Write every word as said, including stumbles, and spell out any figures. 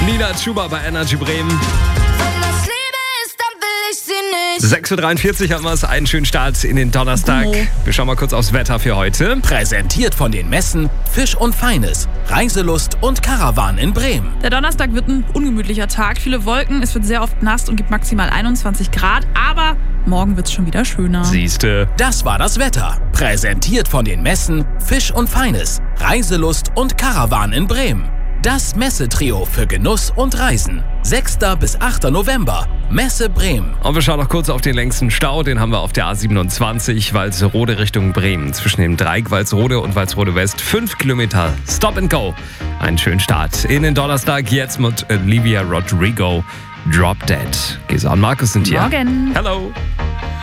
Nina Chuba bei Energy Bremen. sechs Uhr dreiundvierzig haben wir es. Einen schönen Start in den Donnerstag. Oh. Wir schauen mal kurz aufs Wetter für heute. Präsentiert von den Messen Fisch und Feines, Reiselust und Karawan in Bremen. Der Donnerstag wird ein ungemütlicher Tag. Viele Wolken, es wird sehr oft nass und gibt maximal einundzwanzig Grad. Aber morgen wird es schon wieder schöner. Siehste. Das war das Wetter. Präsentiert von den Messen Fisch und Feines, Reiselust und Karawan in Bremen. Das Messetrio für Genuss und Reisen. sechster bis achter November. Messe Bremen. Und wir schauen noch kurz auf den längsten Stau. Den haben wir auf der A siebenundzwanzig, Walsrode Richtung Bremen. Zwischen dem Dreieck Walsrode und Walsrode West. Fünf Kilometer. Stop and go. Einen schönen Start in den Donnerstag. Jetzt mit Olivia Rodrigo. Drop Dead. Gesa und Markus sind hier. Morgen. Hello.